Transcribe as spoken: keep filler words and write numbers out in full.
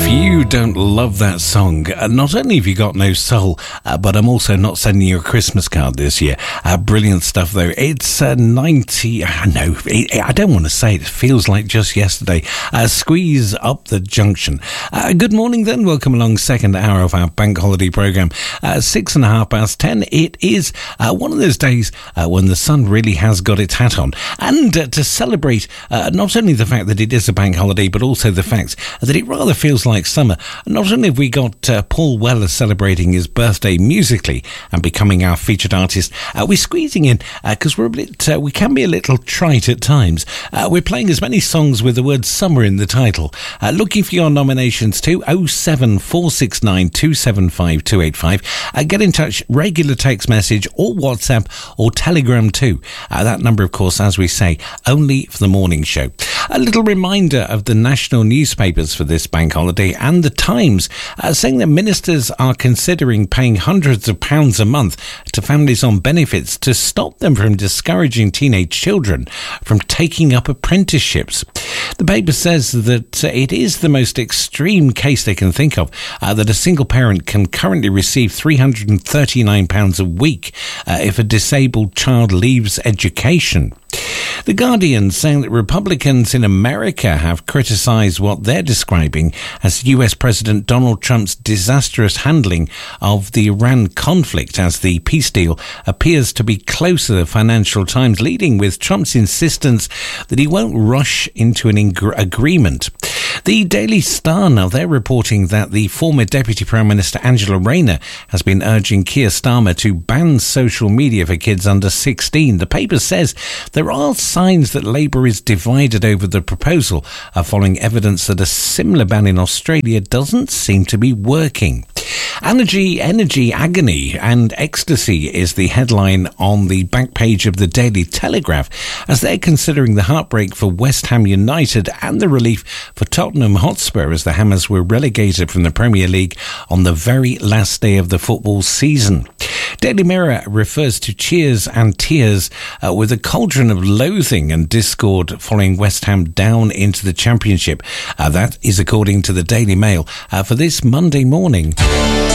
If you don't love that song, uh, not only have you got no soul, uh, but I'm also not sending you a Christmas card this year. Uh, brilliant stuff, though. It's uh, ninety... Uh, no, it, I don't want to say it. It feels like just yesterday. Uh, Squeeze Up the Junction. Uh, good morning, then. Welcome along. Second hour of our bank holiday programme. Uh, six and a half past ten. It is uh, one of those days uh, when the sun really has got its hat on. And uh, to celebrate uh, not only the fact that it is a bank holiday, but also the fact that it rather feels like summer. Not only have we got uh, Paul Weller celebrating his birthday musically and becoming our featured artist, uh, we're squeezing in because uh, we're a bit, uh, we can be a little trite at times. Uh, we're playing as many songs with the word summer in the title. Uh, looking for your nominations too. oh seven four six nine two seven five two eight five. Uh, get in touch, regular text message or WhatsApp or Telegram too. Uh, that number, of course, as we say, only for the morning show. A little reminder of the national newspapers for this bank holiday and the Times, uh, saying that ministers are considering paying hundreds of pounds a month to families on benefits to stop them from discouraging teenage children from taking up apprenticeships. The paper says that uh, it is the most extreme case they can think of, uh, that a single parent can currently receive three hundred thirty-nine pounds a week uh, if a disabled child leaves education. The Guardian saying that Republicans in America have criticised what they're describing as U S President Donald Trump's disastrous handling of the Iran conflict as the peace deal appears to be closer, the Financial Times leading with Trump's insistence that he won't rush into an ing- agreement. The Daily Star now, they're reporting that the former Deputy Prime Minister Angela Rayner has been urging Keir Starmer to ban social media for kids under sixteen. The paper says there are signs that Labour is divided over the proposal, uh, following evidence that a similar ban in Australia doesn't seem to be working. Energy, energy, agony and ecstasy is the headline on the back page of the Daily Telegraph, as they're considering the heartbreak for West Ham United and the relief for Tottenham Hotspur as the Hammers were relegated from the Premier League on the very last day of the football season. Daily Mirror refers to cheers and tears uh, with a cauldron of loathing and discord following West Ham down into the Championship. Uh, that is according to the Daily Mail uh, for this Monday morning.